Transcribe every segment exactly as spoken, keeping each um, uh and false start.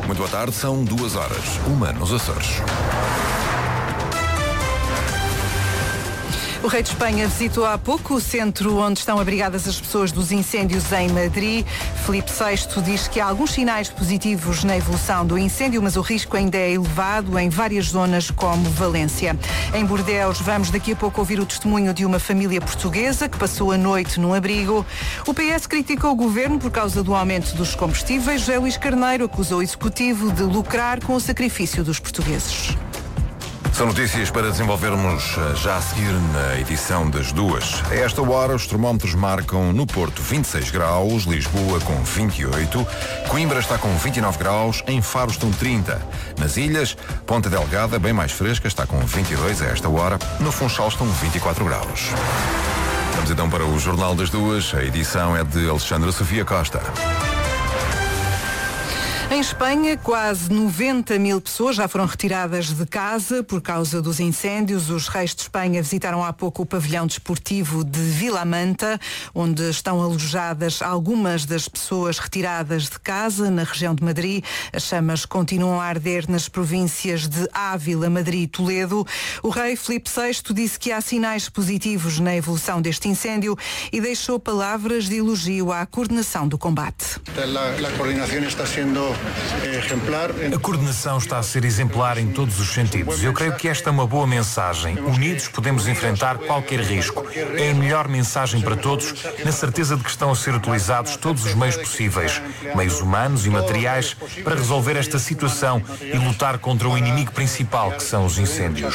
Muito boa tarde, são duas horas, uma nos Açores. O rei de Espanha visitou há pouco o centro onde estão abrigadas as pessoas dos incêndios em Madrid. Filipe sexto diz que há alguns sinais positivos na evolução do incêndio, mas o risco ainda é elevado em várias zonas como Valência. Em Bordeus, vamos daqui a pouco ouvir o testemunho de uma família portuguesa que passou a noite num abrigo. O P S criticou o governo por causa do aumento dos combustíveis. José Luís Carneiro acusou o executivo de lucrar com o sacrifício dos portugueses. São notícias para desenvolvermos já a seguir na edição das duas. A esta hora, os termómetros marcam no Porto vinte e seis graus, Lisboa com vinte e oito, Coimbra está com vinte e nove graus, em Faro estão trinta. Nas ilhas, Ponta Delgada, bem mais fresca, está com vinte e dois a esta hora, no Funchal estão vinte e quatro graus. Vamos então para o Jornal das Duas. A edição é de Alexandra Sofia Costa. Em Espanha, quase noventa mil pessoas já foram retiradas de casa por causa dos incêndios. Os reis de Espanha visitaram há pouco o pavilhão desportivo de Vilamanta, onde estão alojadas algumas das pessoas retiradas de casa na região de Madrid. As chamas continuam a arder nas províncias de Ávila, Madrid e Toledo. O rei Filipe sexto disse que há sinais positivos na evolução deste incêndio e deixou palavras de elogio à coordenação do combate. A coordenação está sendo A coordenação está a ser exemplar em todos os sentidos. Eu creio que esta é uma boa mensagem. Unidos podemos enfrentar qualquer risco. É a melhor mensagem para todos, na certeza de que estão a ser utilizados todos os meios possíveis, meios humanos e materiais, para resolver esta situação e lutar contra o inimigo principal, que são os incêndios.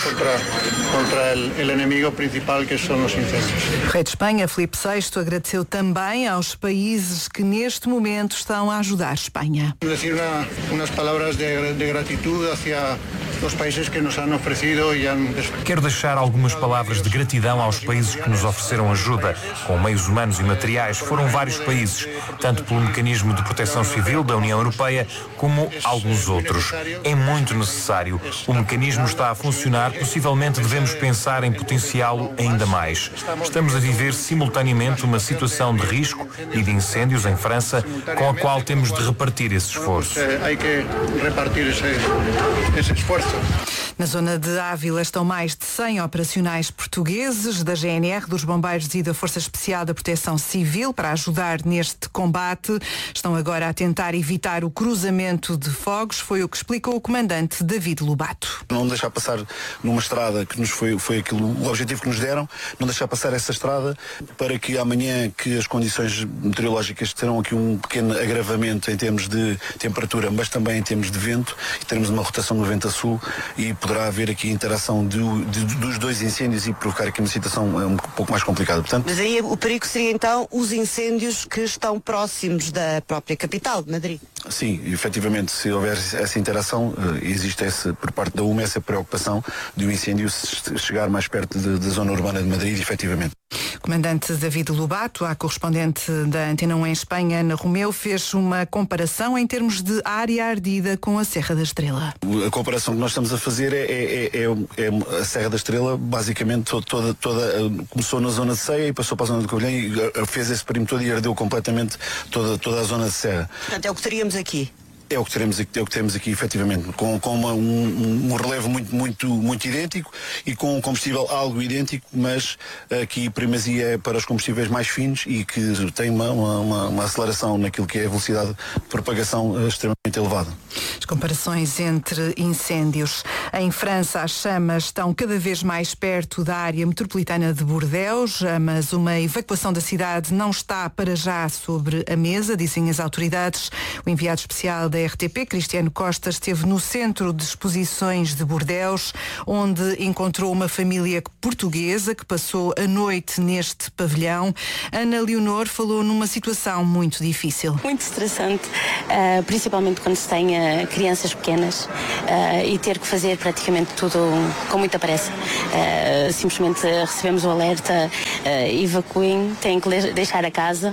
Contra o inimigo principal, que são os incêndios. O rei de Espanha, Filipe sexto, agradeceu também aos países que neste momento estão a ajudar a Espanha. Una, unas palabras de, de gratitud hacia os países que nos han oferecido e han... Quero deixar algumas palavras de gratidão aos países que nos ofereceram ajuda, com meios humanos e materiais. Foram vários países, tanto pelo mecanismo de proteção civil da União Europeia, como alguns outros. É muito necessário. O mecanismo está a funcionar, possivelmente devemos pensar em potenciá-lo ainda mais. Estamos a viver simultaneamente uma situação de risco e de incêndios em França, com a qual temos de repartir esse esforço. Há que repartir esse, esse esforço. Na zona de Ávila estão mais de cem operacionais portugueses da G N R, dos Bombeiros e da Força Especial da Proteção Civil para ajudar neste combate. Estão agora a tentar evitar o cruzamento de fogos, foi o que explicou o comandante David Lobato. Não deixar passar numa estrada que nos foi, foi aquilo, o objetivo que nos deram, não deixar passar essa estrada para que amanhã, que as condições meteorológicas terão aqui um pequeno agravamento em termos de temperatura, mas também em termos de vento, e teremos uma rotação do vento a sul e poderá haver aqui interação de, de, dos dois incêndios e provocar aqui uma situação um pouco mais complicada. Portanto, mas aí o perigo seria então os incêndios que estão próximos da própria capital, de Madrid. Sim, efetivamente, se houver essa interação, existe esse, por parte da U M essa preocupação de o incêndio chegar mais perto de, da zona urbana de Madrid, efetivamente. Comandante David Lobato, a correspondente da Antena um em Espanha, Ana Romeu, fez uma comparação em termos de área ardida com a Serra da Estrela. A comparação que nós estamos a fazer é, é, é, é a Serra da Estrela, basicamente toda, toda, começou na zona de Ceia e passou para a zona de Covilhã e fez esse perímetro todo e ardeu completamente toda, toda a zona de Serra. Portanto, é o que teríamos aqui. É o que teremos aqui, é o que temos aqui, efetivamente, com, com uma, um, um relevo muito, muito, muito idêntico e com um combustível algo idêntico, mas aqui a primazia é para os combustíveis mais finos e que tem uma, uma, uma aceleração naquilo que é a velocidade de propagação extremamente elevada. As comparações entre incêndios. Em França, as chamas estão cada vez mais perto da área metropolitana de Bordeus, mas uma evacuação da cidade não está para já sobre a mesa, dizem as autoridades. O enviado especial da R T P, Cristiano Costa, esteve no Centro de Exposições de Bordeus, onde encontrou uma família portuguesa que passou a noite neste pavilhão. Ana Leonor falou numa situação muito difícil. Muito estressante, uh, principalmente quando se tem uh, crianças pequenas uh, e ter que fazer praticamente tudo com muita pressa. Uh, simplesmente recebemos o alerta, uh, evacuem, têm que deixar a casa.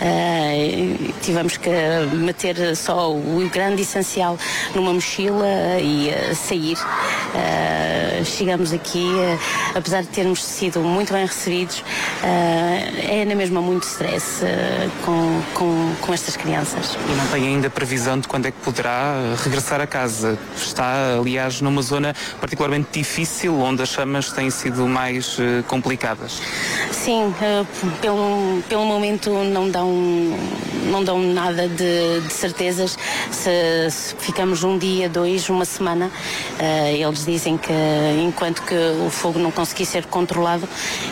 Uh, tivemos que meter só o grande essencial numa mochila e uh, sair. Uh, chegamos aqui, uh, apesar de termos sido muito bem recebidos, uh, é na mesma muito stress uh, com, com, com estas crianças. E não tem ainda previsão de quando é que poderá regressar a casa. Está, aliás, numa zona particularmente difícil, onde as chamas têm sido mais uh, complicadas. Sim, uh, pelo, pelo momento não dão, não dão nada de, de certezas. Se, se ficamos um dia, dois, uma semana, uh, eles dizem que enquanto que o fogo não conseguir ser controlado,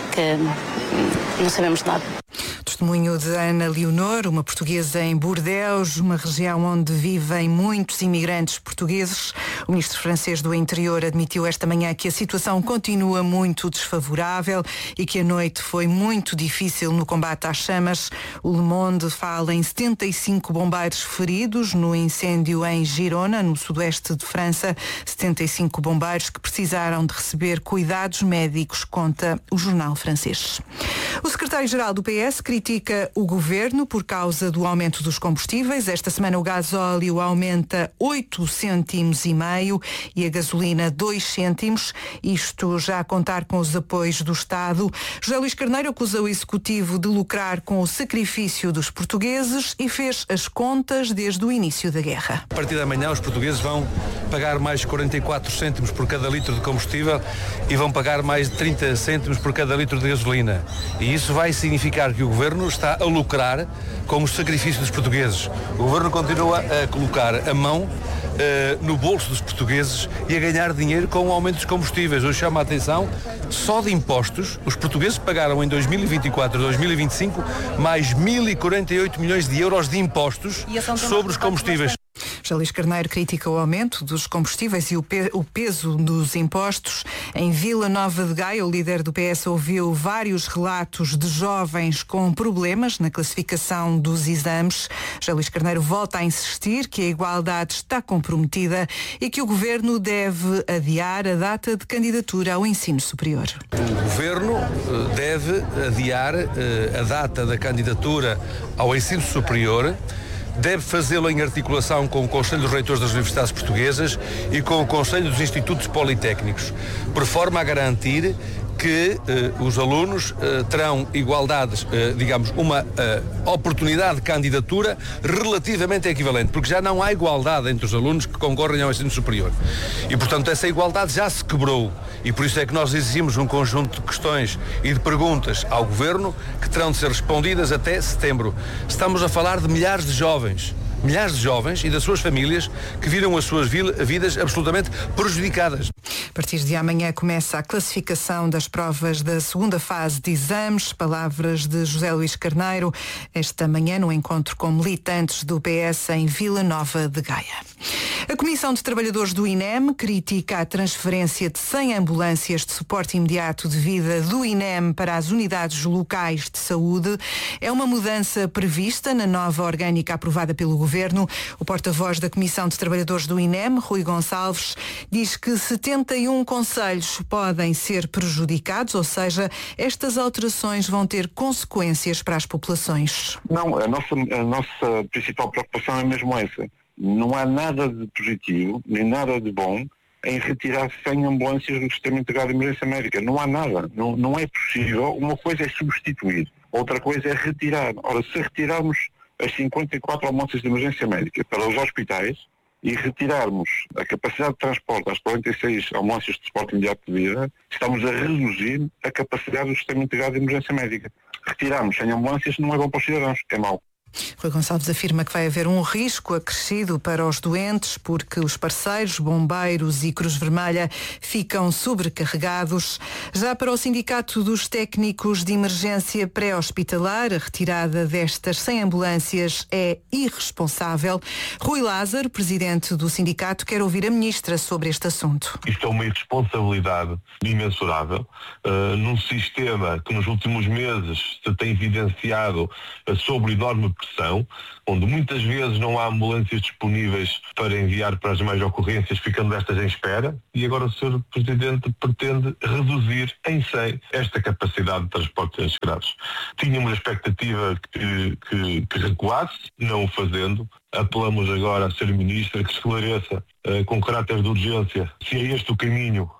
que não sabemos nada. Testemunho de Ana Leonor, uma portuguesa em Bordeaux, uma região onde vivem muitos imigrantes portugueses. O ministro francês do Interior admitiu esta manhã que a situação continua muito desfavorável e que a noite foi muito difícil no combate às chamas. O Le Monde fala em setenta e cinco bombeiros feridos no incêndio em Girona, no sudoeste de França. setenta e cinco bombeiros que precisaram de receber cuidados médicos, conta o jornal francês. O secretário-geral do P S critica o governo por causa do aumento dos combustíveis. Esta semana o gasóleo aumenta oito cêntimos e meio e a gasolina dois cêntimos. Isto já a contar com os apoios do Estado. José Luís Carneiro acusa o Executivo de lucrar com o sacrifício dos portugueses e fez as contas desde o início da guerra. A partir da manhã os portugueses vão pagar mais quarenta e quatro cêntimos por cada litro de combustível e vão pagar mais de trinta cêntimos por cada litro de gasolina. E isso vai significar que o Governo está a lucrar com os sacrifícios dos portugueses. O Governo continua a colocar a mão uh, no bolso dos portugueses e a ganhar dinheiro com o aumento dos combustíveis. Eu chamo a atenção, só de impostos, os portugueses pagaram em dois mil e vinte e quatro, dois mil e vinte e cinco mais mil e quarenta e oito milhões de euros de impostos sobre os combustíveis. José Luís Carneiro critica o aumento dos combustíveis e o, pe- o peso dos impostos. Em Vila Nova de Gaia, o líder do P S ouviu vários relatos de jovens com problemas na classificação dos exames. José Luís Carneiro volta a insistir que a igualdade está comprometida e que o Governo deve adiar a data de candidatura ao ensino superior. O Governo deve adiar a data da candidatura ao ensino superior. Deve fazê-lo em articulação com o Conselho dos Reitores das Universidades Portuguesas e com o Conselho dos Institutos Politécnicos, por forma a garantir que eh, os alunos eh, terão igualdades, eh, digamos, uma eh, oportunidade de candidatura relativamente equivalente, porque já não há igualdade entre os alunos que concorrem ao ensino superior. E, portanto, essa igualdade já se quebrou. E por isso é que nós exigimos um conjunto de questões e de perguntas ao Governo que terão de ser respondidas até setembro. Estamos a falar de milhares de jovens. Milhares de jovens e das suas famílias que viram as suas vidas absolutamente prejudicadas. A partir de amanhã começa a classificação das provas da segunda fase de exames. Palavras de José Luís Carneiro esta manhã no encontro com militantes do P S em Vila Nova de Gaia. A Comissão de Trabalhadores do I N E M critica a transferência de cem ambulâncias de suporte imediato de vida do I N E M para as unidades locais de saúde. É uma mudança prevista na nova orgânica aprovada pelo Governo. O porta-voz da Comissão de Trabalhadores do I N E M, Rui Gonçalves, diz que setenta e um concelhos podem ser prejudicados, ou seja, estas alterações vão ter consequências para as populações. Não, a nossa, a nossa principal preocupação é mesmo essa. Não há nada de positivo, nem nada de bom em retirar cem ambulâncias do Sistema Integrado de Emergência Médica. Não há nada. Não, não é possível. Uma coisa é substituir, outra coisa é retirar. Ora, se retirarmos as cinquenta e quatro ambulâncias de emergência médica para os hospitais e retirarmos a capacidade de transporte às quarenta e seis ambulâncias de suporte imediato de vida, estamos a reduzir a capacidade do Sistema Integrado de Emergência Médica. Retirarmos cem ambulâncias não é bom para os cidadãos, é mau. Rui Gonçalves afirma que vai haver um risco acrescido para os doentes porque os parceiros, bombeiros e Cruz Vermelha ficam sobrecarregados. Já para o Sindicato dos Técnicos de Emergência Pré-Hospitalar, a retirada destas cem ambulâncias é irresponsável. Rui Lázaro, presidente do sindicato, quer ouvir a ministra sobre este assunto. Isto é uma irresponsabilidade imensurável uh, num sistema que nos últimos meses se tem evidenciado uh, sobre enorme pressão, onde muitas vezes não há ambulâncias disponíveis para enviar para as demais ocorrências, ficando estas em espera, e agora o senhor Presidente pretende reduzir em cem esta capacidade de transporte integrados. Tínhamos a expectativa que, que, que recuasse, não o fazendo. Apelamos agora à senhora Ministra que esclareça uh, com caráter de urgência se é este o caminho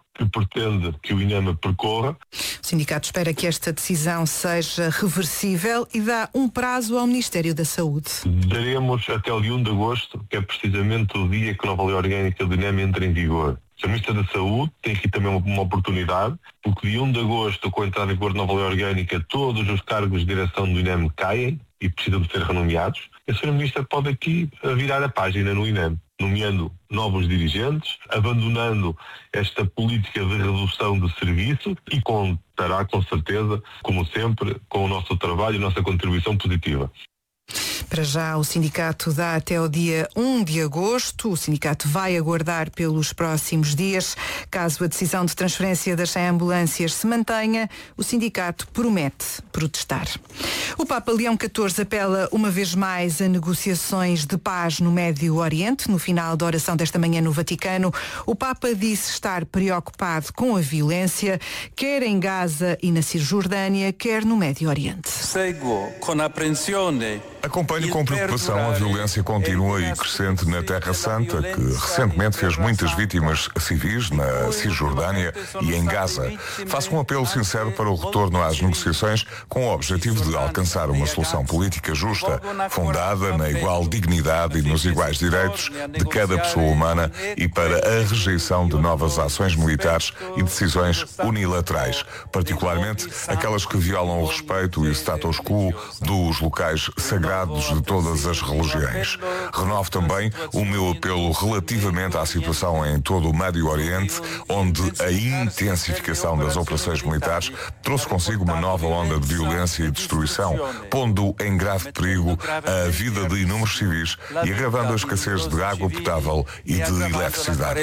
que pretende que o INEMA percorra. O sindicato espera que esta decisão seja reversível e dá um prazo ao Ministério da Saúde. Daremos até o dia um de agosto, que é precisamente o dia que a nova lei orgânica do INEMA entra em vigor. O Ministro da Saúde tem aqui também uma, uma oportunidade, porque dia um de agosto, com a entrada em vigor da nova lei orgânica, todos os cargos de direção do INEM caem e precisam de ser renomeados. E a senhora Ministra pode aqui virar a página no INEM, nomeando novos dirigentes, abandonando esta política de redução de serviço e contará, com certeza, como sempre, com o nosso trabalho e a nossa contribuição positiva. Para já, o sindicato dá até ao dia um de agosto. O sindicato vai aguardar pelos próximos dias. Caso a decisão de transferência das cem ambulâncias se mantenha, o sindicato promete protestar. O Papa Leão catorze apela uma vez mais a negociações de paz no Médio Oriente. No final da oração desta manhã no Vaticano, o Papa disse estar preocupado com a violência, quer em Gaza e na Cisjordânia, quer no Médio Oriente. Seguo com apreensão. Acompanho com preocupação a violência contínua e crescente na Terra Santa, que recentemente fez muitas vítimas civis na Cisjordânia e em Gaza. Faço um apelo sincero para o retorno às negociações com o objetivo de alcançar uma solução política justa, fundada na igual dignidade e nos iguais direitos de cada pessoa humana e para a rejeição de novas ações militares e decisões unilaterais, particularmente aquelas que violam o respeito e o status quo dos locais sagrados de todas as religiões. Renovo também o meu apelo relativamente à situação em todo o Médio Oriente, onde a intensificação das operações militares trouxe consigo uma nova onda de violência e destruição, pondo em grave perigo a vida de inúmeros civis e agravando a escassez de água potável e de eletricidade.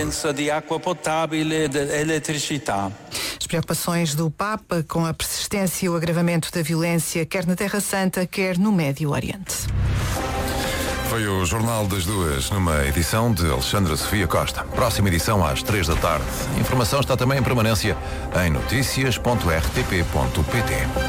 As preocupações do Papa com a persistência e o agravamento da violência, quer na Terra Santa, quer no Médio Oriente. Foi o Jornal das Duas, numa edição de Alexandra Sofia Costa. Próxima edição às três da tarde. A informação está também em permanência em notícias ponto r t p ponto p t.